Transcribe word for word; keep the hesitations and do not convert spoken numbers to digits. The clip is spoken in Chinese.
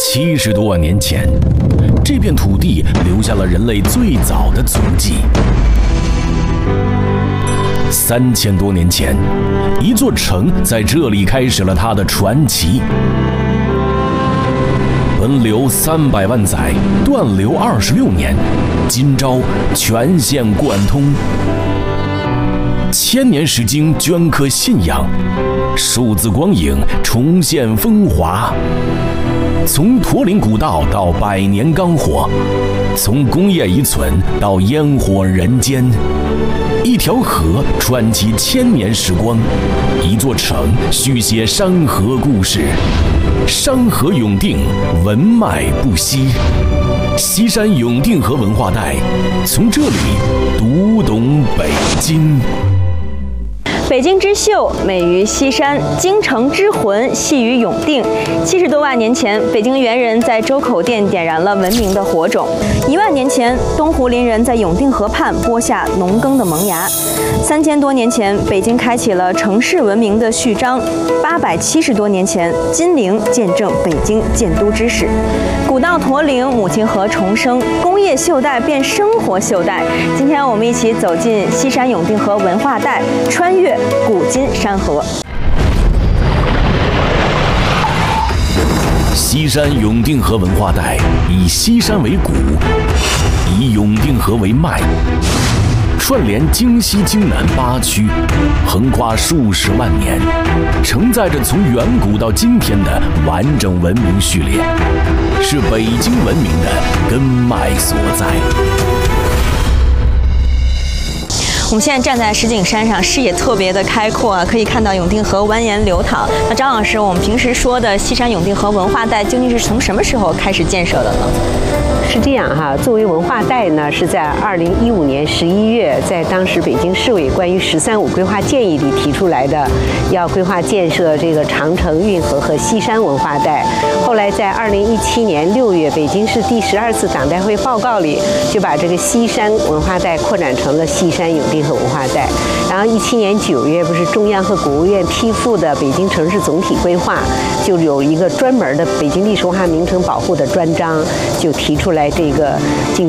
七十多万年前，这片土地留下了人类最早的足迹。三千多年前，一座城在这里开始了它的传奇。奔流三百万载，断流二十六年，今朝全线贯通。千年石经镌刻信仰，数字光影重现风华。从驼铃古道到百年钢火，从工业遗存到烟火人间，一条河串起千年时光，一座城续写山河故事。山河永定，文脉不息。西山永定河文化带，从这里读懂北京。 北京之秀美于西山，京城之魂系于永定。七十多万年前，北京猿人在周口店点燃了文明的火种；一万年前，东湖林人在永定河畔播下农耕的萌芽；三千多年前，北京开启了城市文明的序章；八百七十多年前，金陵见证北京建都之始。古道驼铃，母亲河重生，工业袖带变生活袖带。今天我们一起走进西山永定河文化带，穿越古今山河。 西山永定河文化带以西山为骨，以永定河为脉，串联京西京南八区，横跨数十万年，承载着从远古到今天的完整文明序列，是北京文明的根脉所在。 我们现在站在石景山上，视野特别的开阔啊，可以看到永定河蜿蜒流淌。那张老师，我们平时说的西山永定河文化带究竟是从什么时候开始建设的呢？ 是这样哈，作为文化带呢，是在二零一五年十一月，在当时北京市委关于“十三五”规划建议里提出来的，要规划建设这个长城、运河和西山文化带。后来在二零一七年六月，北京市第十二次党代会报告里就把这个西山文化带扩展成了西山永定河文化带。然后一七年九月，不是中央和国务院批复的北京城市总体规划，就有一个专门的北京历史文化名城保护的专章，就提出来这个进